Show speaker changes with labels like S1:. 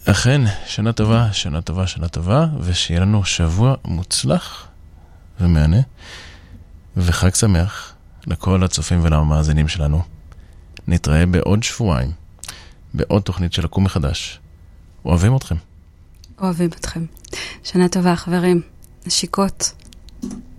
S1: אכן, שנה טובה, שנה טובה, שנה טובה, ושיהיה לנו שבוע מוצלח ומענה, וחג שמח לכל הצופים ולמאזינים שלנו. נתראה בעוד שבועיים, בעוד תוכנית של לקום מחדש. אוהבים אתכם.
S2: אוהבים אתכם. שנה טובה, חברים. נשיקות.